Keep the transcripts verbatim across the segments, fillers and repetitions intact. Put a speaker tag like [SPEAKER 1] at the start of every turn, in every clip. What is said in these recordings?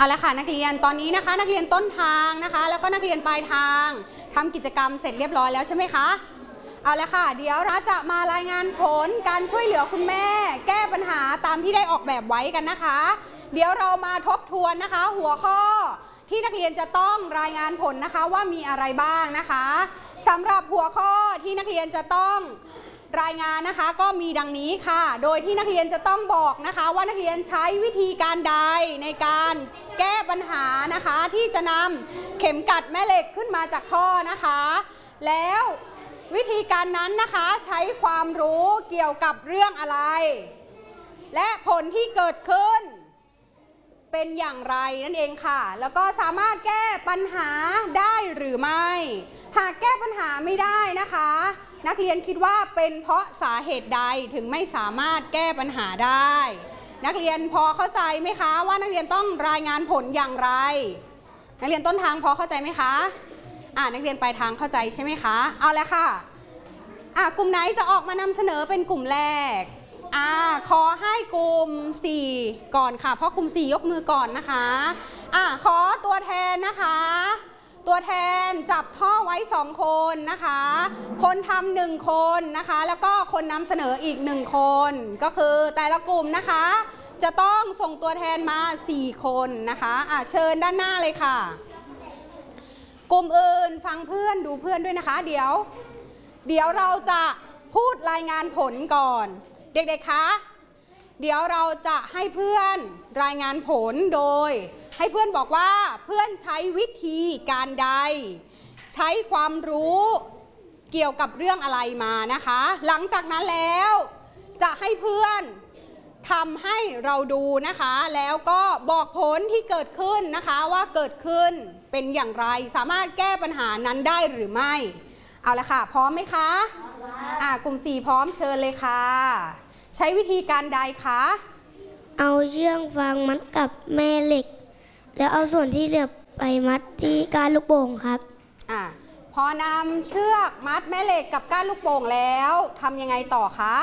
[SPEAKER 1] เอาละค่ะนักเรียนตอนนี้นะคะนักเรียนต้นทางนะคะแล้วก็นักเรียนปลายทางทำกิจกรรมเสร็จเรียบร้อยแล้วใช่ไหมคะเอาละค่ะเดี๋ยวเราจะมารายงานผลการช่วยเหลือคุณแม่แก้ปัญหาตามที่ได้ออกแบบไว้กันนะคะเดี๋ยวเรามาทบทวนนะคะหัวข้อที่นักเรียนจะต้องรายงานผลนะคะว่ามีอะไรบ้างนะคะสำหรับหัวข้อที่นักเรียนจะต้องรายงานนะคะก็มีดังนี้ค่ะโดยที่นักเรียนจะต้องบอกนะคะว่านักเรียนใช้วิธีการใดในการแก้ปัญหานะคะที่จะนำเข็มกัดแม่เหล็กขึ้นมาจากท่อนะคะแล้ววิธีการนั้นนะคะใช้ความรู้เกี่ยวกับเรื่องอะไรและผลที่เกิดขึ้นเป็นอย่างไรนั่นเองค่ะแล้วก็สามารถแก้ปัญหาได้หรือไม่หากแก้ปัญหาไม่ได้นะคะนักเรียนคิดว่าเป็นเพราะสาเหตุใดถึงไม่สามารถแก้ปัญหาได้นักเรียนพอเข้าใจไหมคะว่านักเรียนต้องรายงานผลอย่างไรนักเรียนต้นทางพอเข้าใจไหมคะอ่านักเรียนปลายทางเข้าใจใช่ไหมคะเอาละค่ะอ่ากลุ่มไหนจะออกมานำเสนอเป็นกลุ่มแรกอ่าขอให้กลุ่มสี่ก่อนค่ะเพราะกลุ่มสี่ยกมือก่อนนะคะอ่าขอตัวแทนนะคะตัวแทนจับท่อไว้สองคนนะคะคนทำหนึ่งคนนะคะแล้วก็คนนำเสนออีกหนึ่งคนก็คือแต่ละกลุ่มนะคะจะต้องส่งตัวแทนมาสี่คนนะคะอ่ะเชิญด้านหน้าเลยค่ะกลุ่มอื่นฟังเพื่อนดูเพื่อนด้วยนะคะเดี๋ยวเดี๋ยวเราจะพูดรายงานผลก่อนเด็กๆคะเดี๋ยวเราจะให้เพื่อนรายงานผลโดยให้เพื่อนบอกว่าเพื่อนใช้วิธีการใดใช้ความรู้เกี่ยวกับเรื่องอะไรมานะคะหลังจากนั้นแล้วจะให้เพื่อนทำให้เราดูนะคะแล้วก็บอกผลที่เกิดขึ้นนะคะว่าเกิดขึ้นเป็นอย่างไรสามารถแก้ปัญหานั้นได้หรือไม่เอาละค่ะพร้อมไหมคะอ่ากลุ่มสี่พร้อมเชิญเลยค่ะใช้วิธีการใดคะ
[SPEAKER 2] เอาเชือกฟางมัดกับแม่เหล็กแล้วเอาส่วนที่เหลือไปมัดที่ก้านลูกโป่งครับ
[SPEAKER 1] อ่าพอนำเชือกมัดแม่เหล็กกับก้านลูกโป่งแล้วทำยังไงต่อคะ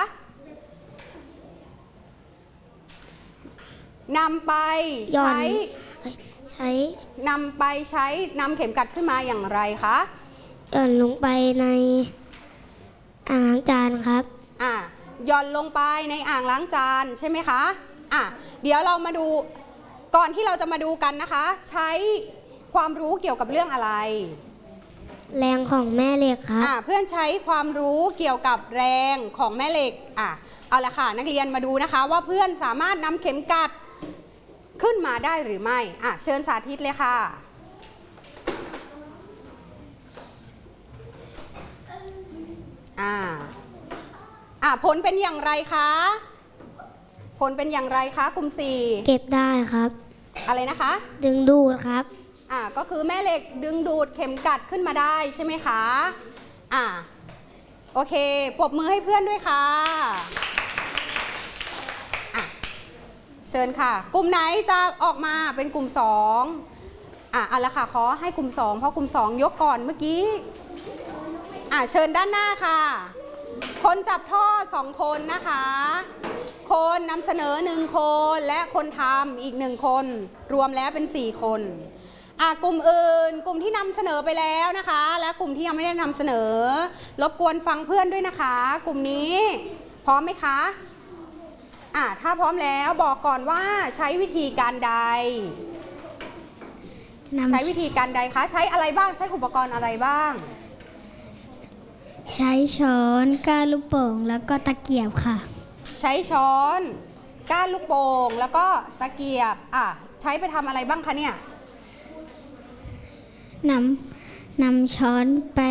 [SPEAKER 1] นำไปใช้
[SPEAKER 2] ใช้
[SPEAKER 1] นำไปใช้นำเข็มกัดขึ้นมาอย่างไรคะ
[SPEAKER 2] หย่อนลงไปในอ่างล้างจานครับ
[SPEAKER 1] อ่าหย่อนลงไปในอ่างล้างจานใช่ไหมคะอ่ะเดี๋ยวเรามาดูก่อนที่เราจะมาดูกันนะคะใช้ความรู้เกี่ยวกับเรื่องอะไร
[SPEAKER 2] แรงของแม่เหล็กครับ
[SPEAKER 1] อ่ะเพื่อนใช้ความรู้เกี่ยวกับแรงของแม่เหล็กอ่ะเอาละค่ะนักเรียนมาดูนะคะว่าเพื่อนสามารถนำเข็มกัดขึ้นมาได้หรือไม่อ่ะเชิญสาธิตเลยค่ะอ่าอ่ะผลเป็นอย่างไรคะผลเป็นอย่างไรคะกลุ่มสี่
[SPEAKER 2] เก็บได้ครับ
[SPEAKER 1] อะไรนะคะ
[SPEAKER 2] ดึงดูดครับ
[SPEAKER 1] อ่าก็คือแม่เหล็กดึงดูดเข็มกัดขึ้นมาได้ใช่ไหมคะอ่าโอเคปรบมือให้เพื่อนด้วยค่ะอ่ะเชิญค่ะกลุ่มไหนจะออกมาเป็นกลุ่มสองอ่ะเอาละค่ะขอให้กลุ่มสองเพราะกลุ่มสองยกก่อนเมื่อกี้อ่ะเชิญด้านหน้าค่ะคนจับท่อสองคนนะคะคนนำเสนอหนึ่งคนและคนทำอีกหนึ่งคนรวมแล้วเป็นสี่คนอ่ะกลุ่มอื่นกลุ่มที่นำเสนอไปแล้วนะคะและกลุ่มที่ยังไม่ได้นำเสนอรบกวนฟังเพื่อนด้วยนะคะกลุ่มนี้พร้อมไหมคะอ่ะถ้าพร้อมแล้วบอกก่อนว่าใช้วิธีการใดใช้วิธีการใดคะใช้อะไรบ้างใช้อุปกรณ์อะไรบ้าง
[SPEAKER 2] ใช้ช้อนก้านลูกโป่งแล้วก็ตะเกียบค่ะ
[SPEAKER 1] ใช้ช้อนก้านลูกโป่งแล้วก็ตะเกียบอ่ะใช้ไปทำอะไรบ้างคะเนี่ย
[SPEAKER 2] นำนำช้อนไป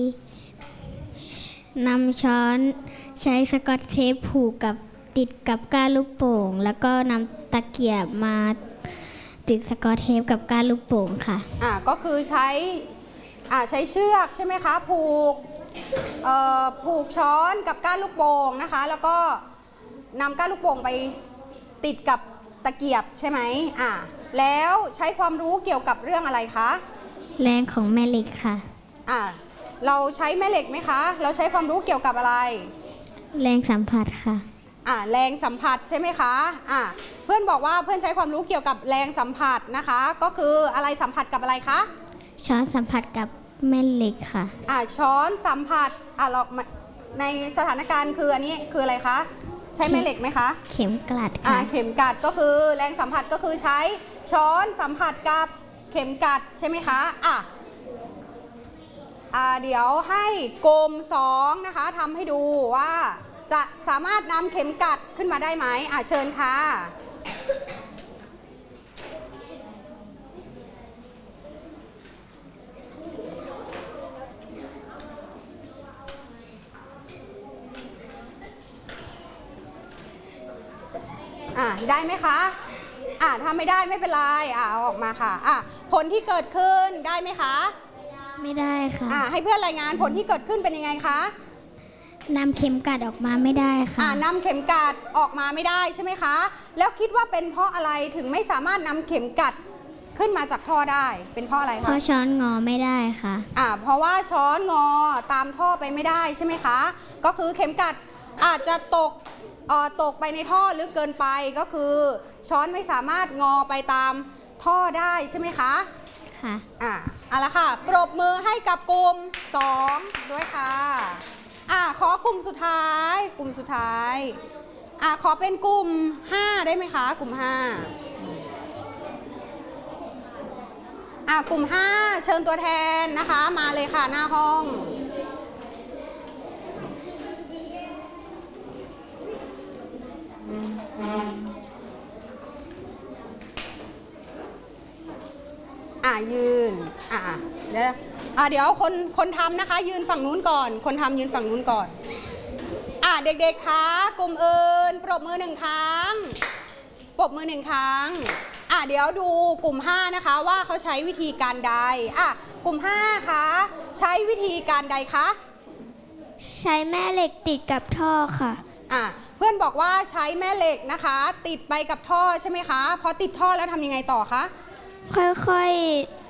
[SPEAKER 2] นำช้อนใช้สกอตเทปผูกกับติดกับก้านลูกโป่งแล้วก็นำตะเกียบมาติดสกอตเทปกับก้านลูกโป่งค่ะ
[SPEAKER 1] อ่ะก็คือใช้อ่ะใช้เชือกใช่ไหมคะผูกเอ่อผูกช้อนกับก้านลูกโป่งนะคะแล้วก็นำก้านลูกโป่งไปติดกับตะเกียบใช่ไหมอ่ะแล้วใช้ความรู้เกี่ยวกับเรื่องอะไรคะ
[SPEAKER 2] แรงของแม่เหล็กค่ะ
[SPEAKER 1] อ่ะเราใช้แม่เหล็กไหมคะเราใช้ความรู้เกี่ยวกับอะไร
[SPEAKER 2] แรงสัมผัสค่ะ
[SPEAKER 1] อ่าแรงสัมผัสใช่ไหมคะอ่าเพื่อนบอกว่าเพื่อนใช้ความรู้เกี่ยวกับแรงสัมผัสนะคะ ก็คืออะไรสัมผัสกับอะไรคะ
[SPEAKER 2] ช้อนสัมผัสกับแม่เหล็กค่ะ
[SPEAKER 1] อ่าช้อนสัมผัสอ่าเราในสถานการณ์คืออันนี้คืออะไรคะใช้แม่เหล็กไหมคะ
[SPEAKER 2] เข็มกลัด
[SPEAKER 1] อ่า
[SPEAKER 2] ค่ะ
[SPEAKER 1] เข็มกัดก็คือแรงสัมผัสก็คือใช้ช้อนสัมผัสกับเข็มกัดใช่ไหมคะอ่ะอ่าเดี๋ยวให้กลุ่มสองนะคะทำให้ดูว่าจะสามารถนำเข็มกัดขึ้นมาได้ไหมอ่ะเชิญค่ะอ่ะได้ไหมคะอ่ะถ้าไม่ได้ไม่เป็นไรอ่ะเอาออกมาค่ะอ่ะผลที่เกิดขึ้นได้ไหมคะ
[SPEAKER 2] ไม่ได้ค่ะ
[SPEAKER 1] อ่ะให้เพื่อนรายงานผลที่เกิดขึ้นเป็นยังไงคะ
[SPEAKER 2] นำเข็มกัดออกมาไม่ได้ค่ะ
[SPEAKER 1] อ่านำเข็มกัดออกมาไม่ได้ใช่ไหมคะ แล้วคิดว่าเป็นเพราะอะไรถึงไม่สามารถนำเข็มกัดขึ้นมาจากท่อได้ เป็นเพราะอะไร
[SPEAKER 2] เพ
[SPEAKER 1] คะ
[SPEAKER 2] ราะช้อนงอไม่ได้ค่ะ
[SPEAKER 1] อ่าเพราะว่าช้อนงอตามท่อไปไม่ได้ใช่ไหมคะ ก็คือเข็มกัดอาจจะตกเอ่อตกไปในท่อลึกเกินไปก็คือช้อนไม่สามารถงอไปตามท่อได้ใช่ไหมคะ
[SPEAKER 2] ค่ะ
[SPEAKER 1] อ่ะเอาละค่ะปรบมือให้กับกลุ่มสองด้วยค่ะอ่ะขอกลุ่มสุดท้ายกลุ่มสุดท้ายอ่ะขอเป็นกลุ่มห้าได้ไหมคะกลุ่มห้าอ่ะกลุ่มห้าเชิญตัวแทนนะคะมาเลยค่ะหน้าห้องอ่ะยืนอ่ะเดี๋ยวอ่ะเดี๋ยวคนคนทำนะคะยืนฝั่งนู้นก่อน คนทำยืนฝั่งนู้นก่อนอ่ะเด็กๆคะกลุ่มอื่นปรบมือหนึ่งครั้งปรบมือหนึ่งครั้งอ่ะเดี๋ยวดูกลุ่มห้านะคะว่าเขาใช้วิธีการใดอ่ะกลุ่มห้าคะใช้วิธีการใดคะ
[SPEAKER 2] ใช้แม่เหล็กติดกับท่อค่ะ
[SPEAKER 1] อ่ะเพื่อนบอกว่าใช้แม่เหล็กนะคะ ติดไปกับท่อใช่ไหมคะพอติดท่อแล้วทำยังไงต่อคะ
[SPEAKER 2] ค่อยๆ